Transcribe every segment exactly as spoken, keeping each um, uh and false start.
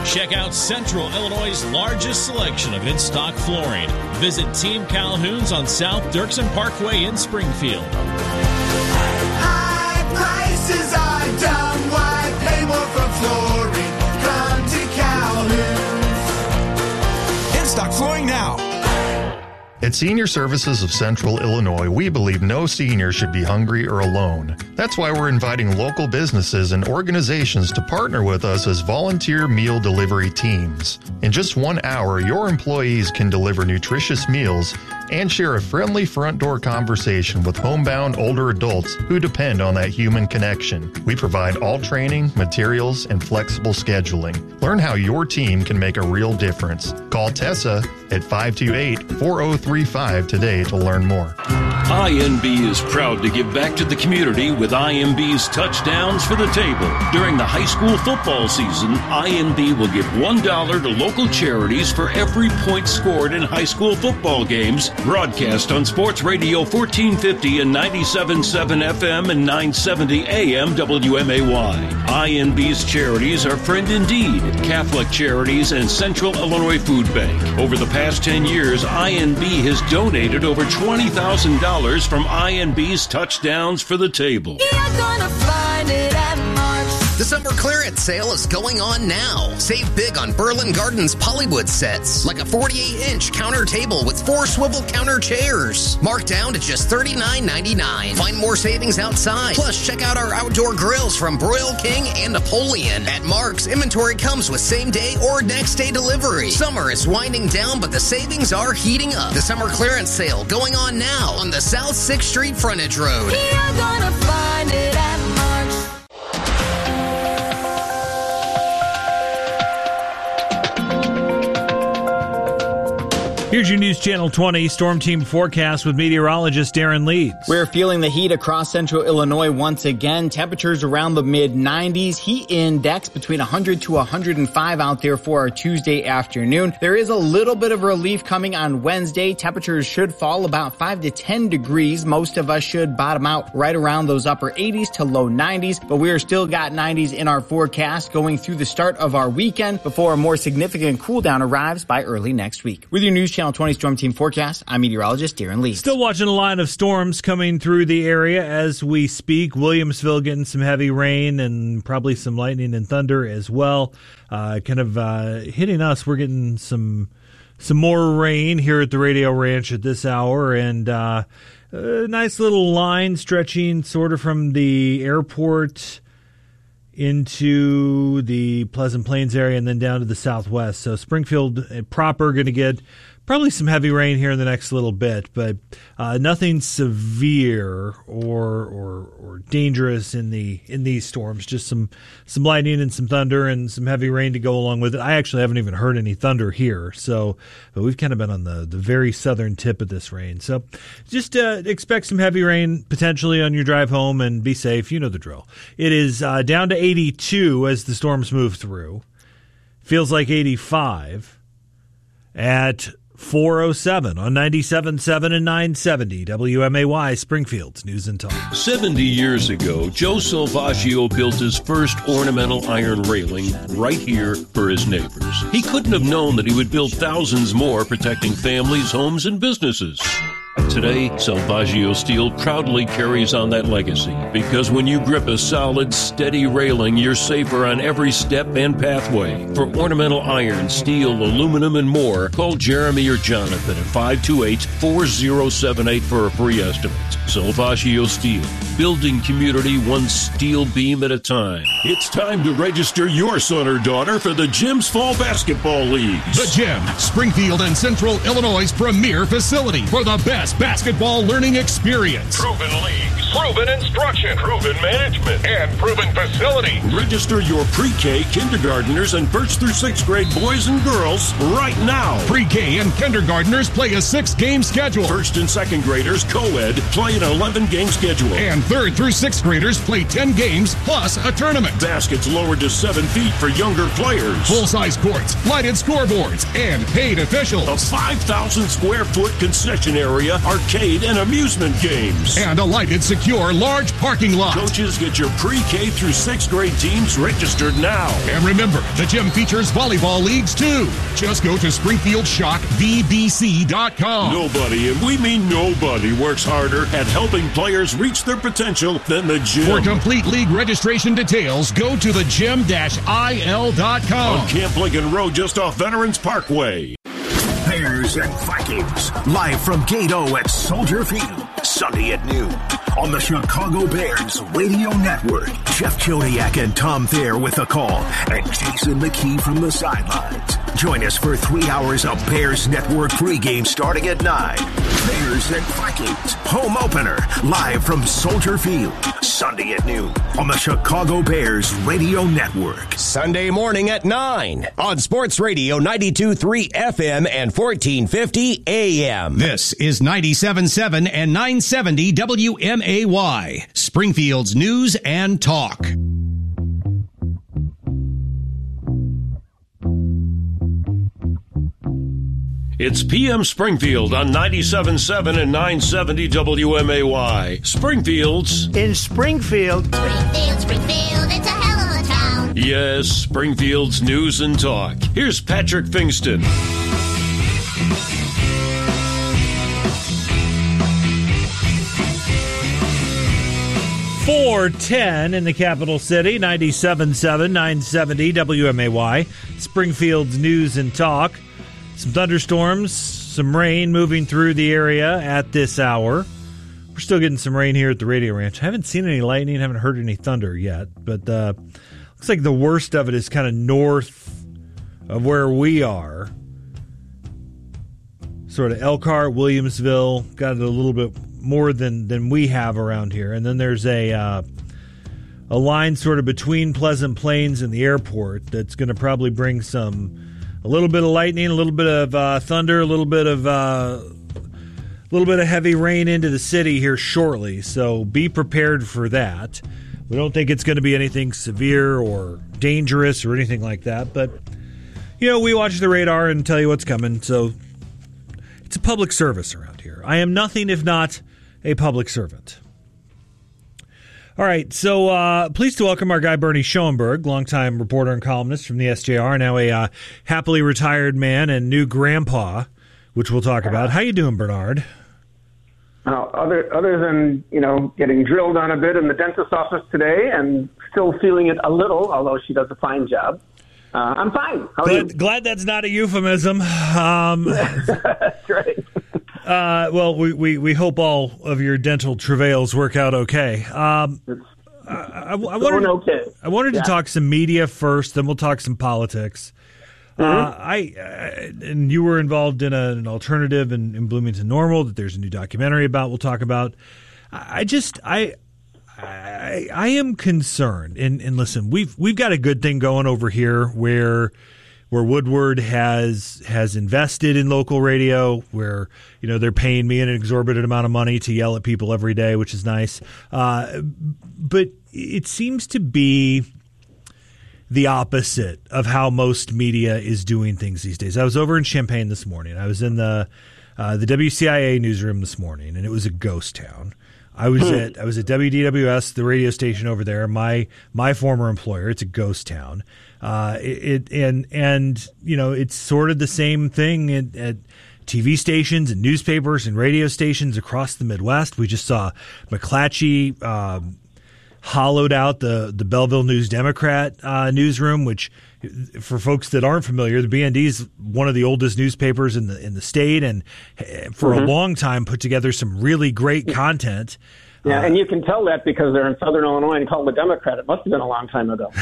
Check out Central Illinois' largest selection of in-stock flooring. Visit Team Calhoun's on South Dirksen Parkway in Springfield. High prices are dumb. Why pay more for flooring? Come to Calhoun's. In-stock flooring now. At Senior Services of Central Illinois, we believe no senior should be hungry or alone. That's why we're inviting local businesses and organizations to partner with us as volunteer meal delivery teams. In just one hour, your employees can deliver nutritious meals and share a friendly front door conversation with homebound older adults who depend on that human connection. We provide all training, materials, and flexible scheduling. Learn how your team can make a real difference. Call Tessa at five two eight, four oh three five today to learn more. I N B is proud to give back to the community with I M B's Touchdowns for the Table. During the high school football season, I N B will give one dollar to local charities for every point scored in high school football games, broadcast on Sports Radio fourteen fifty and ninety-seven point seven F M and nine seventy A M W M A Y. I N B's charities are Friend Indeed, Catholic Charities, and Central Illinois Food Bank. Over the past ten years, I N B has donated over twenty thousand dollars from I N B's Touchdowns for the Table. You're gonna find it at Mark's. The summer clearance sale is going on now. Save big on Berlin Gardens Pollywood sets, like a forty-eight inch counter table with four swivel counter chairs. Marked down to just thirty-nine ninety-nine. Find more savings outside. Plus, check out our outdoor grills from Broil King and Napoleon. At Mark's, inventory comes with same day or next day delivery. Summer is winding down, but the savings are heating up. The summer clearance sale going on now on the South sixth Street Frontage Road. You're gonna find it at Mark's. Here's your News Channel twenty Storm Team forecast with meteorologist Darren Leeds. We're feeling the heat across central Illinois once again. Temperatures around the mid nineties. Heat index between one hundred to one hundred five out there for our Tuesday afternoon. There is a little bit of relief coming on Wednesday. Temperatures should fall about five to ten degrees. Most of us should bottom out right around those upper eighties to low nineties, but we are still got nineties in our forecast going through the start of our weekend before a more significant cool down arrives by early next week. With your News Channel twenty Storm Team forecast, I'm meteorologist Darren Lee. Still watching a line of storms coming through the area as we speak. Williamsville getting some heavy rain and probably some lightning and thunder as well. Uh, kind of uh, hitting us. We're getting some some more rain here at the Radio Ranch at this hour, and uh, a nice little line stretching sort of from the airport into the Pleasant Plains area and then down to the southwest. So Springfield proper going to get probably some heavy rain here in the next little bit, but uh, nothing severe or or or dangerous in the in these storms. Just some some lightning and some thunder and some heavy rain to go along with it. I actually haven't even heard any thunder here, so but we've kind of been on the, the very southern tip of this rain. So just uh, expect some heavy rain potentially on your drive home and be safe. You know the drill. It is uh, down to eighty-two as the storms move through. Feels like eighty-five at four oh seven on ninety-seven point seven and nine seventy W M A Y, Springfield's News and Talk. seventy years ago, Joe Salvaggio built his first ornamental iron railing right here for his neighbors. He couldn't have known that he would build thousands more, protecting families, homes, and businesses. Today, Salvaggio Steel proudly carries on that legacy, because when you grip a solid, steady railing, you're safer on every step and pathway. For ornamental iron, steel, aluminum, and more, call Jeremy or Jonathan at five two eight, four oh seven eight for a free estimate. Salvaggio Steel, building community one steel beam at a time. It's time to register your son or daughter for the Gym's Fall Basketball Leagues. The Gym, Springfield and Central Illinois' premier facility for the best basketball learning experience. Proven leagues, proven instruction, proven management, and proven facility. Register your pre-K, kindergartners, and first through sixth grade boys and girls right now. Pre-K and kindergartners play a six-game schedule. First and second graders, co-ed, play an eleven-game schedule. And third through sixth graders play ten games plus a tournament. Baskets lowered to seven feet for younger players. Full-size courts, lighted scoreboards, and paid officials. A five thousand square foot concession area, arcade, and amusement games. And a lighted security secure large parking lot. Coaches, get your pre-K through sixth grade teams registered now. And remember, the gym features volleyball leagues too. Just go to Springfield Shock V B C dot com. Nobody, and we mean nobody, works harder at helping players reach their potential than the gym. For complete league registration details, go to the gym dash I L dot com. On Camp Lincoln Road, just off Veterans Parkway. Bears and Vikings, live from Gate O at Soldier Field, Sunday at noon on the Chicago Bears Radio Network. Jeff Chodiak and Tom Thayer with the call, and Jason McKee from the sidelines. Join us for three hours of Bears Network pregame starting at nine. Bears and Vikings, home opener, live from Soldier Field, Sunday at noon on the Chicago Bears Radio Network. Sunday morning at nine on Sports Radio ninety-two point three F M and fourteen fifty A M. This is ninety-seven point seven and nine seventy W M A Y, Springfield's News and Talk. It's P M Springfield on ninety-seven point seven and nine seventy W M A Y. Springfield's in Springfield. Springfield, Springfield, it's a hell of a town. Yes, Springfield's News and Talk. Here's Patrick Fingston. four ten in the capital city, ninety-seven point seven, nine seventy W M A Y, Springfield's News and Talk. Some thunderstorms, some rain moving through the area at this hour. We're still getting some rain here at the Radio Ranch. I haven't seen any lightning, haven't heard any thunder yet, but uh, looks like the worst of it is kind of north of where we are. Sort of Elkhart, Williamsville, got it a little bit more than, than we have around here. And then there's a uh, a line sort of between Pleasant Plains and the airport that's going to probably bring some a little bit of lightning, a little bit of uh, thunder, a little bit of uh, a little bit of heavy rain into the city here shortly. So be prepared for that. We don't think it's going to be anything severe or dangerous or anything like that, but you know, we watch the radar and tell you what's coming. So it's a public service around here. I am nothing if not a public servant. All right, so uh, pleased to welcome our guy Bernie Schoenberg, longtime reporter and columnist from the S J R, now a uh, happily retired man and new grandpa, which we'll talk about. How you doing, Bernard? Uh, other other than, you know, getting drilled on a bit in the dentist's office today and still feeling it a little, although she does a fine job, uh, I'm fine. How are glad, you? Glad that's not a euphemism. Um, that's right. Uh, well, we, we, we hope all of your dental travails work out okay. Um, I, I, I wanted, okay. I wanted yeah. to talk some media first, then we'll talk some politics. Mm-hmm. Uh, I uh, and you were involved in a, an alternative in, in Bloomington Normal that there's a new documentary about. We'll talk about. I just I I, I am concerned, and, and listen, we've we've got a good thing going over here where. Where Woodward has has invested in local radio, where you know they're paying me an exorbitant amount of money to yell at people every day, which is nice. Uh, but it seems to be the opposite of how most media is doing things these days. I was over in Champaign this morning. I was in the uh, the W C I A newsroom this morning, and it was a ghost town. I was at I was at W D W S, the radio station over there. My my former employer. It's a ghost town. Uh, it, it and and you know it's sort of the same thing at, at T V stations and newspapers and radio stations across the Midwest. We just saw McClatchy um, hollowed out the the Belleville News Democrat uh, newsroom, which for folks that aren't familiar, the B N D is one of the oldest newspapers in the in the state, and for mm-hmm. a long time put together some really great content. Yeah, uh, and you can tell that because they're in Southern Illinois and called the Democrat. It must have been a long time ago.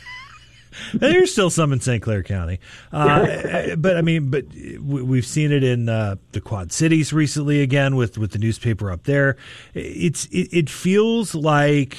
There's still some in Saint Clair County, uh, but I mean, but we've seen it in uh, the Quad Cities recently again with, with the newspaper up there. It's it, it feels like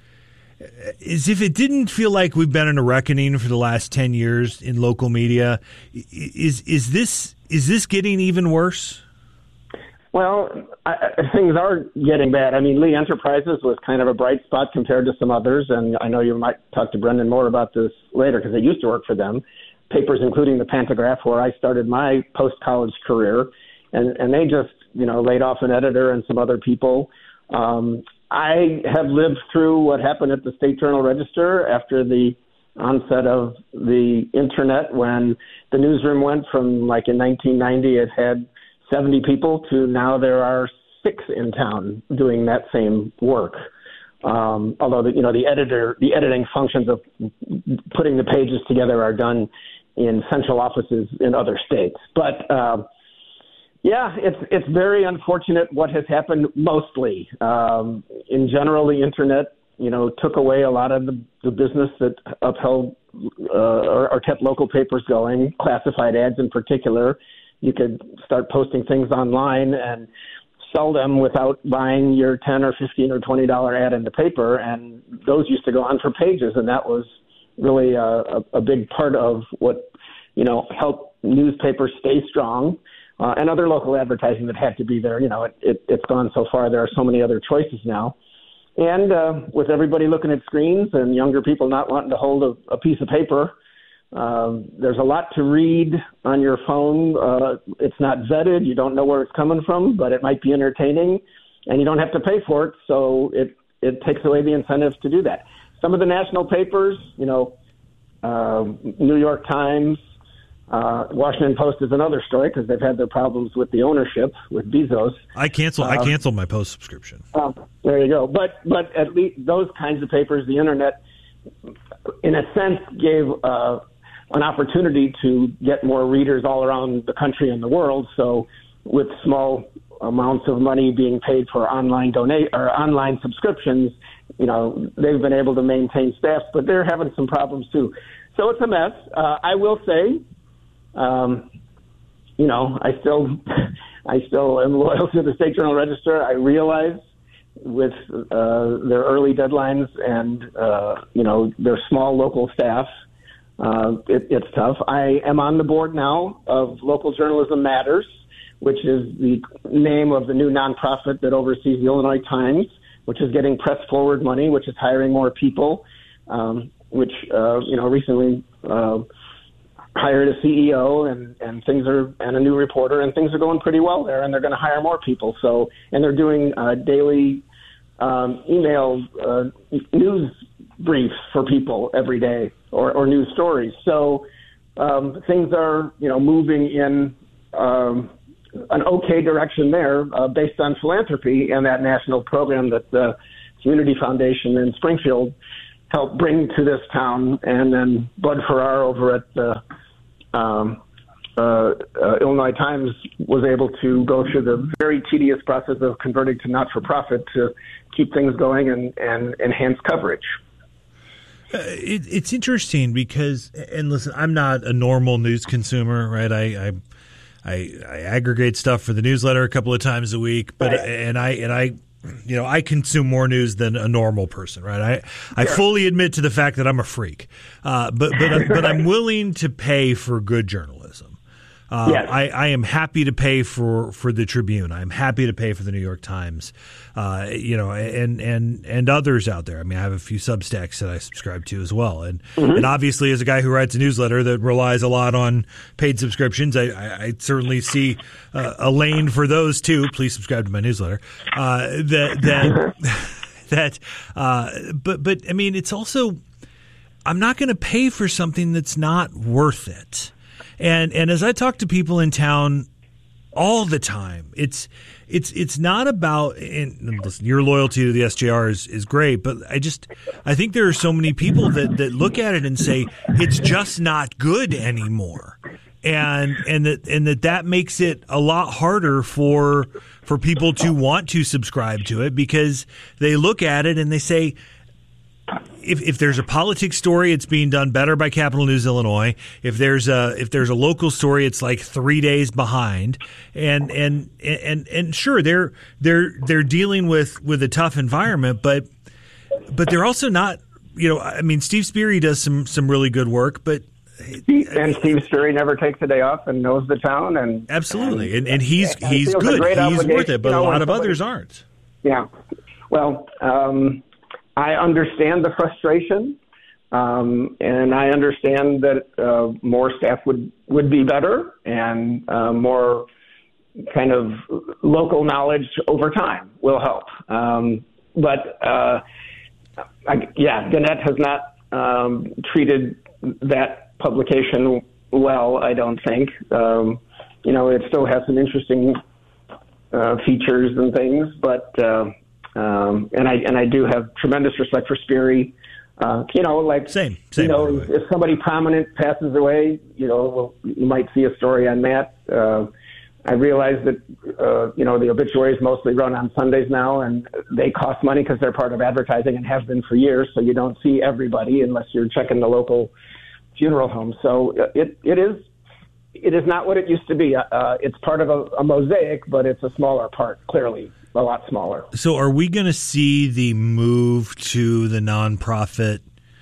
as if it didn't feel like we've been in a reckoning for the last ten years in local media. Is is this is this getting even worse? Well, I, things are getting bad. I mean, Lee Enterprises was kind of a bright spot compared to some others, and I know you might talk to Brendan more about this later because I used to work for them. Papers including the Pantograph, where I started my post-college career, and, and they just, you know, laid off an editor and some other people. Um, I have lived through what happened at the State Journal-Register after the onset of the internet, when the newsroom went from, like in nineteen ninety, it had seventy people to now there are six in town doing that same work. Um, although the, you know the editor, the editing functions of putting the pages together are done in central offices in other states. But uh, yeah, it's it's very unfortunate what has happened. Mostly, um, in general, the internet, you know, took away a lot of the, the business that upheld uh, or, or kept local papers going. Classified ads, in particular, you could start posting things online and sell them without buying your ten or fifteen or twenty dollar ad in the paper, and those used to go on for pages, and that was really a, a, a big part of what, you know, helped newspapers stay strong, uh, and other local advertising that had to be there. You know, it, it, it's gone so far. There are so many other choices now. And uh, with everybody looking at screens and younger people not wanting to hold a, a piece of paper, um, there's a lot to read on your phone. Uh, it's not vetted. You don't know where it's coming from, but it might be entertaining, and you don't have to pay for it, so it, it takes away the incentive to do that. Some of the national papers, you know, uh, New York Times, uh, Washington Post is another story because they've had their problems with the ownership with Bezos. I cancel. Um, I canceled my Post subscription. Uh, there you go. But but at least those kinds of papers, the internet, in a sense, gave uh, an opportunity to get more readers all around the country and the world. So with small amounts of money being paid for online donate or online subscriptions, you know, they've been able to maintain staff, but they're having some problems too. So it's a mess. Uh, I will say, um, you know, I still, I still am loyal to the State Journal-Register. I realize with uh, their early deadlines and uh, you know, their small local staff, uh, it, it's tough. I am on the board now of Local Journalism Matters, which is the name of the new nonprofit that oversees the Illinois Times, which is getting press forward money, which is hiring more people, um, which, uh, you know, recently uh, hired a C E O and, and things are, and a new reporter, and things are going pretty well there, and they're going to hire more people. So, and they're doing uh, daily um, email uh, news briefs for people every day, or, or news stories. So um, things are, you know, moving in um, an okay direction there, uh, based on philanthropy and that national program that the Community Foundation in Springfield helped bring to this town. And then Bud Farrar over at the um, uh, uh, Illinois Times was able to go through the very tedious process of converting to not-for-profit to keep things going and, and enhance coverage. Uh, it, it's interesting because, and listen, I'm not a normal news consumer, right? I, I I, I aggregate stuff for the newsletter a couple of times a week, but right. and I and I, you know, I consume more news than a normal person, right? I I sure. fully admit to the fact that I'm a freak, uh, but but but I'm willing to pay for good journalism. Uh, yes. I, I am happy to pay for, for the Tribune. I'm happy to pay for the New York Times, uh, you know, and, and, and others out there. I mean, I have a few Substacks that I subscribe to as well. And, mm-hmm. and obviously, as a guy who writes a newsletter that relies a lot on paid subscriptions, I, I, I certainly see uh, a lane for those too. Please subscribe to my newsletter. Uh, that, that, that, uh, but, but I mean, it's also, I'm not going to pay for something that's not worth it. And and as I talk to people in town all the time, it's it's it's not about, and listen, your loyalty to the S J R is, is great, but I just I think there are so many people that, that look at it and say it's just not good anymore. And and that and that that makes it a lot harder for for people to want to subscribe to it, because they look at it and they say, If if there's a politics story, it's being done better by Capital News Illinois. If there's a if there's a local story, it's like three days behind. And and and and sure, they're they're they're dealing with, with a tough environment, but but they're also not. You know, I mean, Steve Sperry does some some really good work, but and Steve Sperry never takes a day off and knows the town, and absolutely, and and he's he's good, he's worth it, but a lot of others aren't. Yeah, well. um I understand the frustration, um, and I understand that uh, more staff would, would be better, and uh, more kind of local knowledge over time will help. Um, but uh, I, yeah, Gannett has not um, treated that publication well, I don't think. Um, you know, it still has some interesting uh, features and things, but uh, um, and I and I do have tremendous respect for Sperry. Uh, you know, like same, same. You know, if somebody prominent passes away, you know, well, you might see a story on that. Uh, I realize that uh, you know the obituaries mostly run on Sundays now, and they cost money because they're part of advertising and have been for years. So you don't see everybody unless you're checking the local funeral home. So it it is it is not what it used to be. Uh, it's part of a, a mosaic, but it's a smaller part, clearly. A lot smaller. So are we going to see the move to the nonprofit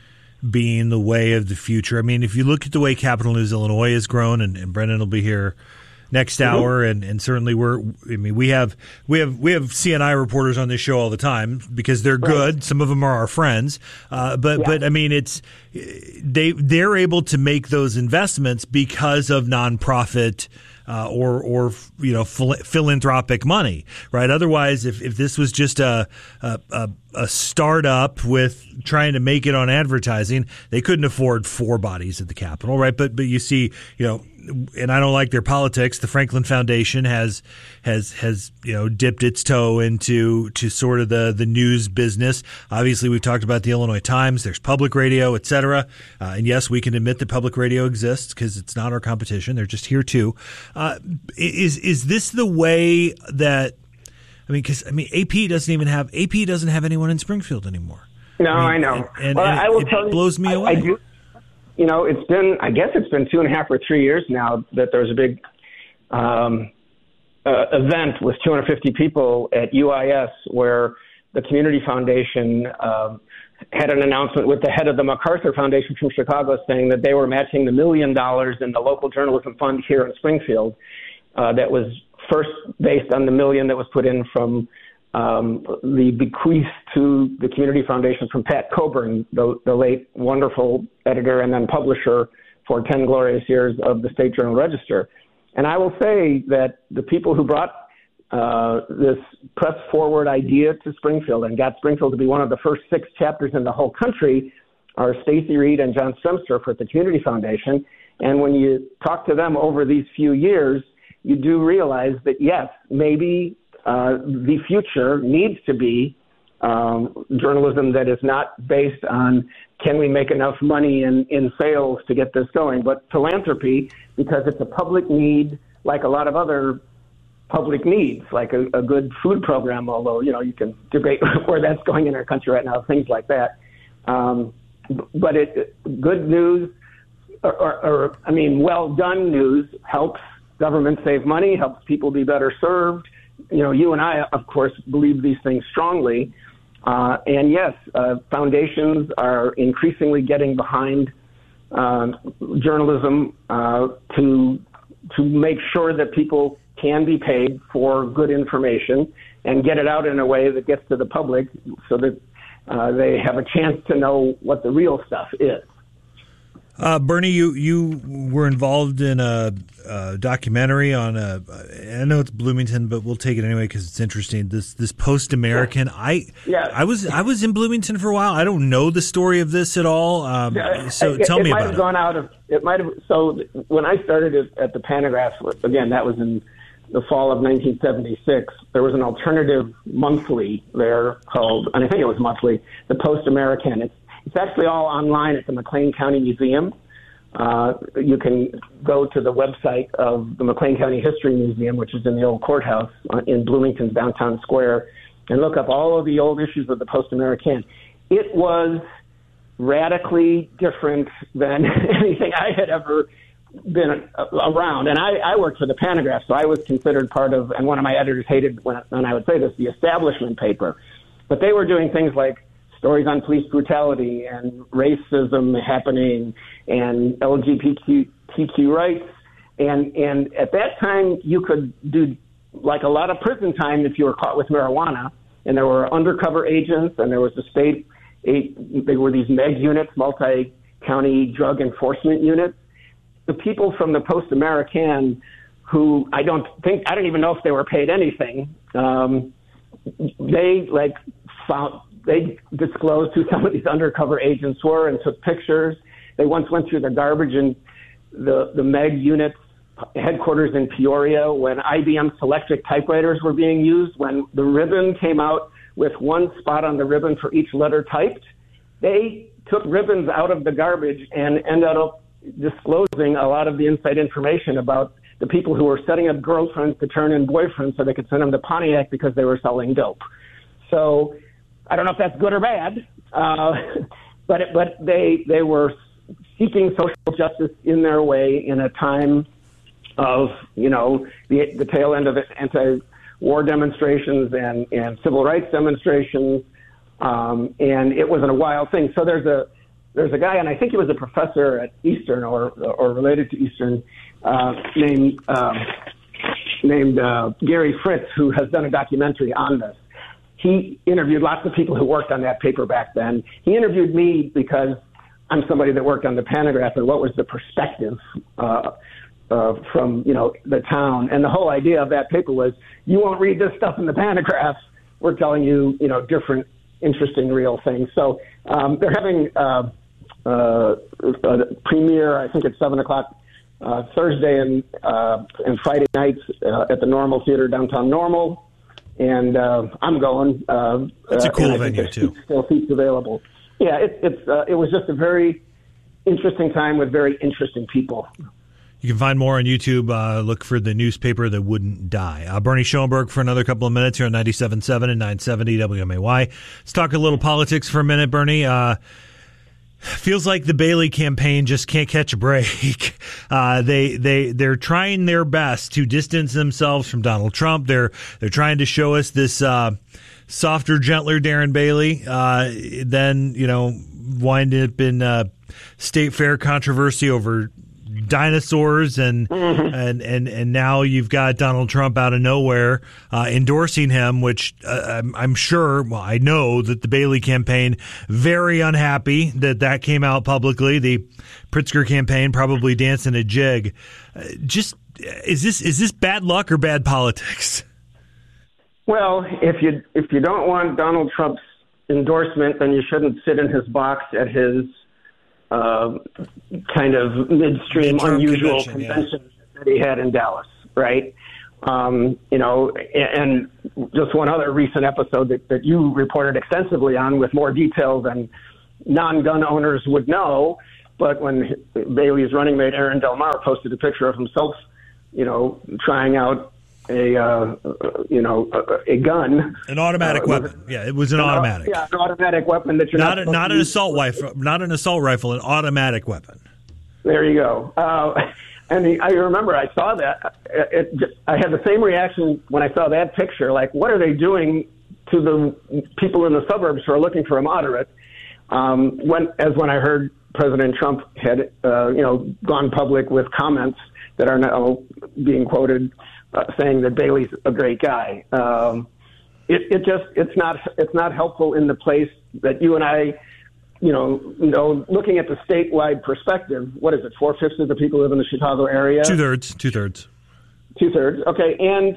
being the way of the future? I mean, if you look at the way Capital News Illinois has grown, and, and Brendan will be here next mm-hmm. hour, and, and certainly we're I mean we have we have we have C N I reporters on this show all the time because they're good. Right. Some of them are our friends, uh, but yeah. but I mean it's they they're able to make those investments because of nonprofit. Uh, or, or you know, phil- philanthropic money, right? Otherwise, if, if this was just a, a a a startup with trying to make it on advertising, they couldn't afford four bodies at the Capitol, right? But but you see, you know, and I don't like their politics. The Franklin Foundation has has has you know dipped its toe into to sort of the the news business. Obviously, we've talked about the Illinois Times. There's public radio, et cetera. Uh, and yes, we can admit that public radio exists because it's not our competition. They're just here too. Uh, is is this the way that? I mean, because I mean, A P doesn't even have A P doesn't have anyone in Springfield anymore. No, I, mean, I know. And, and, well, and I will it, tell it blows you, me I, away. I do, you know, it's been I guess it's been two and a half or three years now that there's a big um, uh, event with two hundred fifty people at U I S where the Community Foundation um, had an announcement with the head of the MacArthur Foundation from Chicago saying that they were matching the million dollars in the local journalism fund here in Springfield. Uh, that was first based on the million that was put in from um, the bequeath to the Community Foundation from Pat Coburn, the, the late wonderful editor and then publisher for ten glorious years of the State Journal Register. And I will say that the people who brought uh, this press forward idea to Springfield and got Springfield to be one of the first six chapters in the whole country are Stacy Reed and John Stremsdorf at the Community Foundation. And when you talk to them over these few years, you do realize that, yes, maybe uh, the future needs to be um, journalism that is not based on can we make enough money in, in sales to get this going, but philanthropy, because it's a public need like a lot of other public needs, like a, a good food program, although, you know, you can debate where that's going in our country right now, things like that. Um, but it, good news, or, or, or I mean, well-done news helps government save money, helps people be better served. You know, you and I, of course, believe these things strongly. Uh, and yes, uh, foundations are increasingly getting behind uh, journalism uh, to to make sure that people can be paid for good information and get it out in a way that gets to the public so that uh, they have a chance to know what the real stuff is. Uh, Bernie, you, you were involved in a, a documentary on a, I know it's Bloomington, but we'll take it anyway because it's interesting. This this Post American. Yeah. I yeah. I was I was in Bloomington for a while. I don't know the story of this at all. Um, yeah, so it, tell it me might about have it. Gone out of it might have. So when I started at the Panagraph, again, that was in the fall of nineteen seventy-six. There was an alternative monthly there called, and I think it was monthly, the Post American. It's It's actually all online at the McLean County Museum. Uh, you can go to the website of the McLean County History Museum, which is in the old courthouse in Bloomington's downtown square, and look up all of the old issues of the Post American. It was radically different than anything I had ever been around. And I, I worked for the Panagraph, so I was considered part of, and one of my editors hated when, when I would say this, the establishment paper. But they were doing things like stories on police brutality and racism happening and L G B T Q rights. And and at that time, you could do like a lot of prison time if you were caught with marijuana. And there were undercover agents, and there was the state, they were these MEG units, multi-county drug enforcement units. The people from the Post American, who I don't think, I don't even know if they were paid anything, um, they like found they disclosed who some of these undercover agents were and took pictures. They once went through the garbage in the the Meg unit's headquarters in Peoria when I B M Selectric typewriters were being used. When the ribbon came out with one spot on the ribbon for each letter typed, they took ribbons out of the garbage and ended up disclosing a lot of the inside information about the people who were setting up girlfriends to turn in boyfriends so they could send them to Pontiac because they were selling dope. So I don't know if that's good or bad, uh, but it, but they they were seeking social justice in their way in a time of, you know, the the tail end of it, anti-war demonstrations and, and civil rights demonstrations, um, and it wasn't a wild thing. So there's a there's a guy, and I think he was a professor at Eastern or or related to Eastern, uh, named uh, named uh, Gary Fritz, who has done a documentary on this. He interviewed lots of people who worked on that paper back then. He interviewed me because I'm somebody that worked on the Pantograph and what was the perspective uh, uh, from, you know, the town. And the whole idea of that paper was, you won't read this stuff in the Pantograph. We're telling you, you know, different, interesting, real things. So um, they're having uh, uh, a premiere, I think it's seven o'clock uh, Thursday and, uh, and Friday nights uh, at the Normal Theater, downtown Normal. And uh, I'm going. Uh, It's a cool uh, venue, too. Still seats available. Yeah, it, it's uh, it was just a very interesting time with very interesting people. You can find more on YouTube. Uh, look for the newspaper that wouldn't die. Uh, Bernie Schoenberg for another couple of minutes here on ninety-seven point seven and nine seventy W M A Y. Let's talk a little politics for a minute, Bernie. Uh, feels like the Bailey campaign just can't catch a break. Uh, they they they're trying their best to distance themselves from Donald Trump. They're they're trying to show us this uh, softer, gentler Darren Bailey. Uh, then you know wind up in uh, state fair controversy over dinosaurs and mm-hmm. and and and now you've got Donald Trump out of nowhere uh, endorsing him, which uh, I'm, I'm sure, well, I know that the Bailey campaign very unhappy that that came out publicly. The Pritzker campaign probably dancing a jig. Uh, just is this is this bad luck or bad politics? Well, if you if you don't want Donald Trump's endorsement, then you shouldn't sit in his box at his Uh, kind of midstream, Midterm unusual convention, convention yeah. that he had in Dallas, right? Um, you know, and just one other recent episode that, that you reported extensively on with more detail than non-gun owners would know. But when Bailey's running mate, Aaron Del Mar, posted a picture of himself, you know, trying out a, uh, you know, a, a gun. An automatic uh, weapon. Yeah, it was an, an automatic. Yeah, an automatic weapon that you're not Not, a, not an assault rifle, not an assault rifle, an automatic weapon. There you go. Uh, and the, I remember I saw that. It, it, I had the same reaction when I saw that picture. Like, what are they doing to the people in the suburbs who are looking for a moderate? Um, when, as when I heard President Trump had, uh, you know, gone public with comments that are now being quoted uh, saying that Bailey's a great guy. Um, it, it just it's not it's not helpful in the place that you and I. You know, you know, looking at the statewide perspective, what is it? Four fifths of the people live in the Chicago area. Two thirds. Two thirds. Two thirds. Okay, and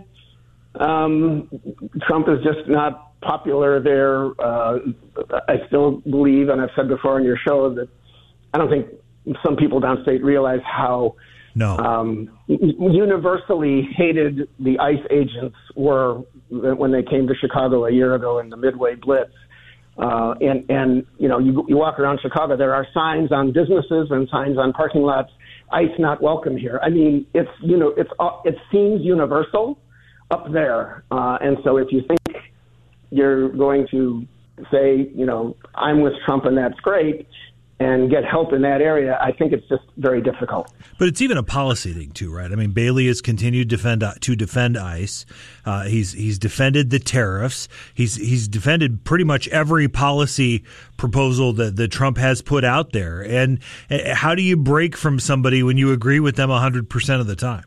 um, Trump is just not popular there. Uh, I still believe, and I've said before on your show, that I don't think some people downstate realize how no um, universally hated the ICE agents were when they came to Chicago a year ago in the Midway Blitz. Uh, and, and, you know, you, you walk around Chicago, there are signs on businesses and signs on parking lots, ICE not welcome here. I mean, it's, you know, it's, uh, it seems universal up there. Uh, and so if you think you're going to say, you know, I'm with Trump and that's great, and get help in that area, I think it's just very difficult. But it's even a policy thing too, right? I mean, Bailey has continued to defend to defend ICE. Uh, he's he's defended the tariffs. He's he's defended pretty much every policy proposal that, that Trump has put out there. And how do you break from somebody when you agree with them one hundred percent of the time?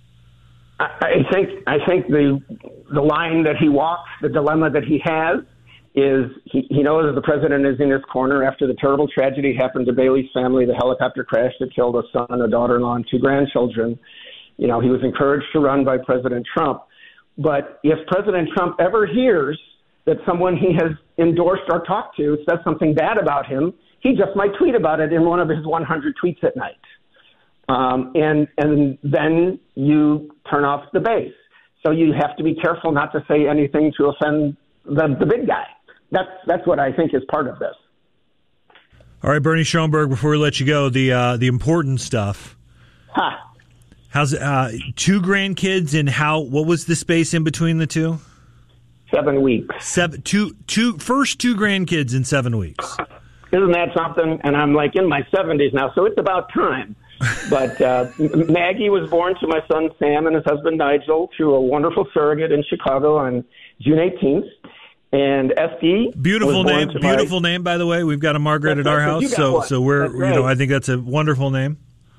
I, I think I think the the line that he walks, the dilemma that he has, is he, he knows the president is in his corner after the terrible tragedy happened to Bailey's family, the helicopter crash that killed a son, a daughter-in-law, and two grandchildren. You know, he was encouraged to run by President Trump. But if President Trump ever hears that someone he has endorsed or talked to says something bad about him, he just might tweet about it in one of his one hundred tweets at night. Um, and and then you turn off the base. So you have to be careful not to say anything to offend the, the big guy. That's that's what I think is part of this. All right, Bernie Schoenberg, before we let you go, the uh, the important stuff. Ha. How's it, uh, two grandkids and how? What was the space in between the two? Seven weeks. Seven, two, two, first two grandkids in seven weeks. Isn't that something? And I'm like in my seventies now, so it's about time. But uh, Maggie was born to my son Sam and his husband Nigel through a wonderful surrogate in Chicago on June eighteenth. And Esty, beautiful name, beautiful my, name, by the way. We've got a Margaret at our house, so one. so we're you know I think that's a wonderful name.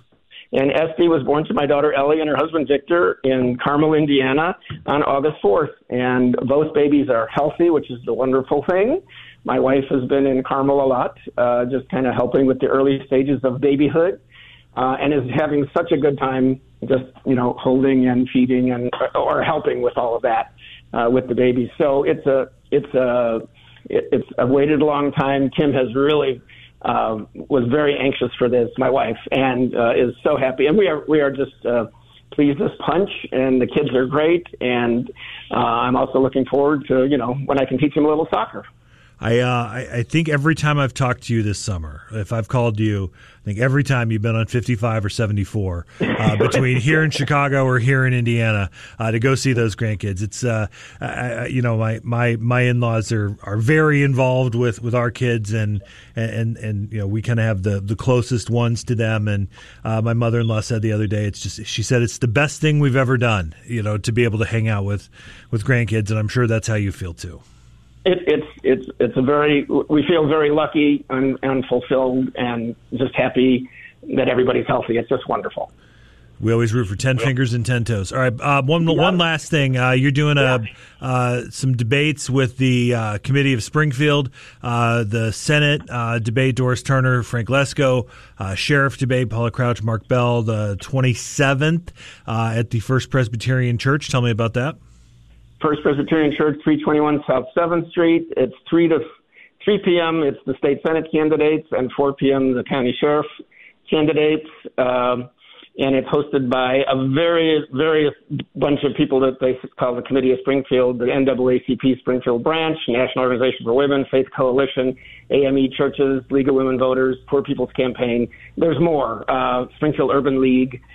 And Esty was born to my daughter Ellie and her husband Victor in Carmel, Indiana, on August fourth. And both babies are healthy, which is the wonderful thing. My wife has been in Carmel a lot, uh, just kind of helping with the early stages of babyhood, uh, and is having such a good time, just you know, holding and feeding and or helping with all of that uh, with the babies. So it's a it's a it's I've waited a long time. Kim has really. Um, was very anxious for this, my wife, and uh, is so happy. And we are we are just uh, pleased as punch, and the kids are great. And uh, I'm also looking forward to, you know, when I can teach them a little soccer. I, uh, I I think every time I've talked to you this summer, if I've called you, I think every time you've been on fifty-five or seventy-four uh, between here in Chicago or here in Indiana uh, to go see those grandkids. It's uh, I, you know my my, my in-laws are, are very involved with, with our kids, and and and you know we kind of have the, the closest ones to them. And uh, my mother-in-law said the other day, it's just she said it's the best thing we've ever done, you know, to be able to hang out with with grandkids, and I'm sure that's how you feel too. It, it's it's it's a very we feel very lucky and, and fulfilled and just happy that everybody's healthy. It's just wonderful. We always root for ten fingers and ten toes. All right, uh, one yeah. one last thing. Uh, you're doing a yeah. uh, some debates with the uh, Committee of Springfield, uh, the Senate uh, debate. Doris Turner, Frank Lesko, uh, Sheriff debate. Paula Crouch, Mark Bell, the twenty-seventh uh, at the First Presbyterian Church. Tell me about that. First Presbyterian Church, three twenty-one South seventh Street. It's three to three p.m. It's the state Senate candidates, and four p.m. the county sheriff candidates. Um, and it's hosted by a very, very bunch of people that they call the Committee of Springfield, the N double A C P Springfield Branch, National Organization for Women, Faith Coalition, A M E Churches, League of Women Voters, Poor People's Campaign. There's more. Uh, Springfield Urban League.